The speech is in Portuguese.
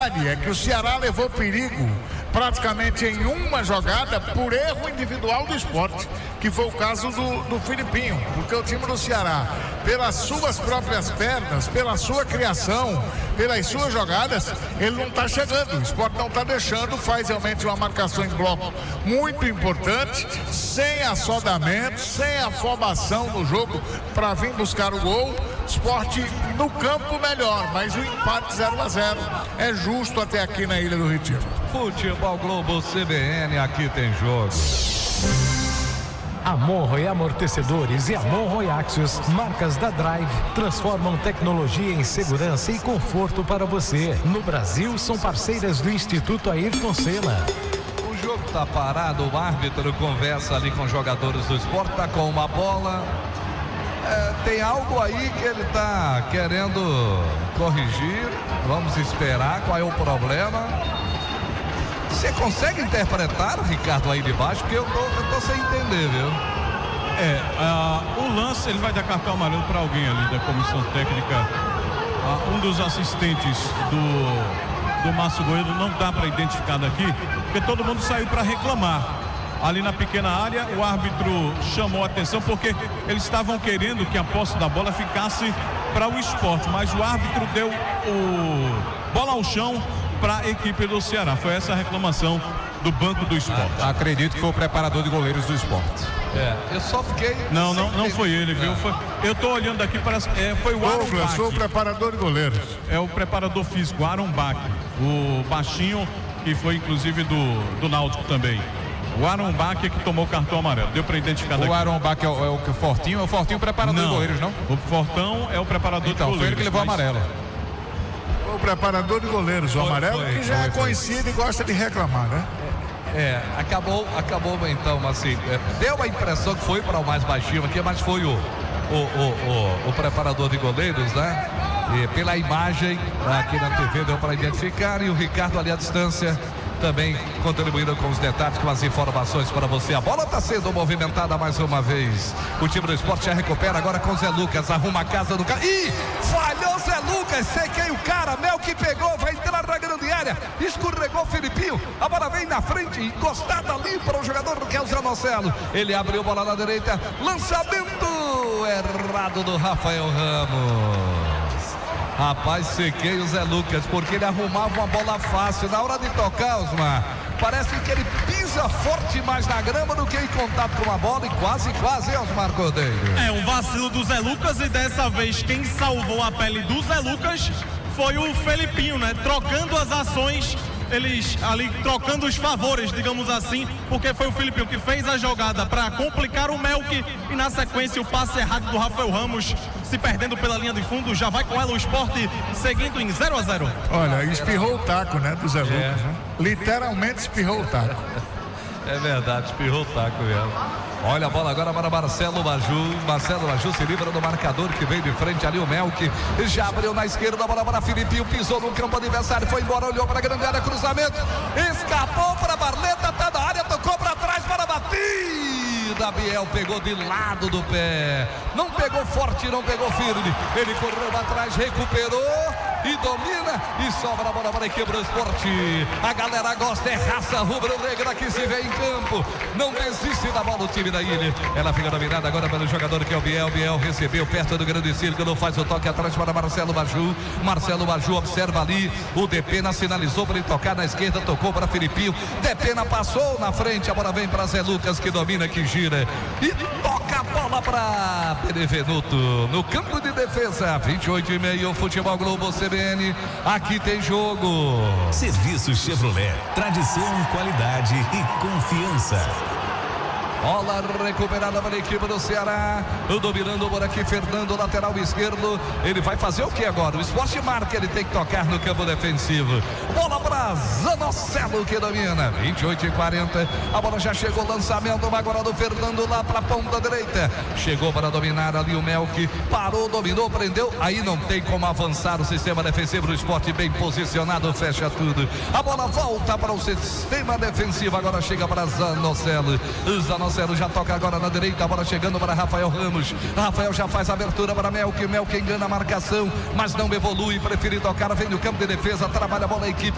É que o Ceará levou perigo praticamente em uma jogada por erro individual do Sport, que foi o caso do Filipinho, porque o time do Ceará, pelas suas próprias pernas, pela sua criação, pelas suas jogadas, ele não está chegando, o Sport não está deixando, faz realmente uma marcação em bloco muito importante, sem assodamento, sem afobação no jogo para vir buscar o gol. Sport no campo melhor, mas o empate 0-0 é justo até aqui na Ilha do Retiro. Futebol Globo CBN, aqui tem jogo. A Monroe Amortecedores e a Monroe Axios, marcas da Drive, transformam tecnologia em segurança e conforto para você. No Brasil, são parceiras do Instituto Ayrton Senna. O jogo está parado, o árbitro conversa ali com os jogadores do Sport, está com uma bola. Tem algo aí que ele está querendo corrigir. Vamos esperar qual é o problema. Você consegue interpretar, Ricardo, aí de baixo? Porque eu tô sem entender, viu? O lance, ele vai dar cartão amarelo para alguém ali da comissão técnica. Um dos assistentes do Márcio Goiano não dá para identificar daqui, porque todo mundo saiu para reclamar. Ali na pequena área, o árbitro chamou a atenção porque eles estavam querendo que a posse da bola ficasse para o Sport, mas o árbitro deu bola ao chão para a equipe do Ceará. Foi essa a reclamação do banco do Sport. Acredito que foi o preparador de goleiros do Sport. Eu só fiquei... Não foi ele, viu? Eu tô olhando aqui, parece foi o Aaron Bach. Foi o preparador de goleiros. É o preparador físico, Aaron Bach, o baixinho, que foi inclusive do Náutico também. O Aaron Bach é que tomou cartão amarelo. Deu para identificar daqui. O Aaron Bach é o Fortinho? É o Fortinho preparador de goleiros, não? O Fortão é o preparador de goleiros. Foi ele que levou amarelo. O preparador de goleiros, o amarelo, que já é conhecido e gosta de reclamar, né? Acabou então, assim, deu a impressão que foi para o mais baixinho aqui, mas foi o preparador de goleiros, né? E pela imagem aqui na TV deu para identificar, e o Ricardo ali à distância também contribuindo com os detalhes, com as informações para você. A bola está sendo movimentada mais uma vez. O time do Sport já recupera agora com Zé Lucas, arruma a casa do cara. Ih, falhou Zé Lucas, sequei o cara, Mel que pegou, vai entrar na grande área, escorregou o Filipinho, a bola vem na frente, encostada ali para o jogador que é o Zanocelo. Ele abriu bola na direita, lançamento errado do Rafael Ramos. Rapaz, sequei o Zé Lucas, porque ele arrumava uma bola fácil. Na hora de tocar, Osmar, parece que ele pisa forte mais na grama do que em contato com a bola. E quase, Osmar Cordeiro. Um vacilo do Zé Lucas, e dessa vez quem salvou a pele do Zé Lucas foi o Felipinho, né? Trocando as ações, eles ali trocando os favores, digamos assim, porque foi o Felipinho que fez a jogada para complicar o Melk, e na sequência o passe errado do Rafael Ramos, se perdendo pela linha de fundo. Já vai com ela o Sport seguindo em 0-0. Olha, espirrou o taco, né, do Zé Lucas, né? Literalmente espirrou o taco. É verdade, espirrou o taco mesmo. Olha a bola agora para Marcelo Baju. Marcelo Baju se livra do marcador que veio de frente ali, o Melk. Já abriu na esquerda, a bola para Filipinho, pisou no campo adversário, foi embora, olhou para a grande área, cruzamento, escapou para Barleta, tá na área, tocou para trás para a batida. Biel pegou de lado do pé, não pegou forte, não pegou firme, ele correu atrás, recuperou e domina, e sobra a bola para a equipe do Sport. A galera gosta, é raça rubro-negra que se vê em campo, não desiste da bola o time da Ilha. Ela fica dominada agora pelo jogador que é o Biel. Biel recebeu perto do grande círculo, faz o toque atrás para Marcelo Baju. Marcelo Baju observa ali, o Depena sinalizou para ele tocar na esquerda, tocou para Filipinho, Depena passou na frente, a bola vem para Zé Lucas, que domina, que gira e toca a bola para Benevenuto no campo de defesa. 28:30, Futebol Globo CBN, aqui tem jogo. Serviço Chevrolet, tradição, qualidade e confiança. Bola recuperada para a equipe do Ceará. Dominando por aqui, Fernando, lateral esquerdo. Ele vai fazer o que agora? O Sport marca, ele tem que tocar no campo defensivo. Bola para Zanocelo, que domina. 28:40. A bola já chegou, lançamento agora do Fernando lá para a ponta direita. Chegou para dominar ali o Melk. Parou, dominou, prendeu. Aí não tem como avançar o sistema defensivo do Sport, bem posicionado, fecha tudo. A bola volta para o sistema defensivo. Agora chega para Zanocelo. Zanocelo já toca agora na direita, a bola chegando para Rafael Ramos. Rafael já faz a abertura para Melk. Melk engana a marcação, mas não evolui, prefere tocar, vem no campo de defesa, trabalha a bola a equipe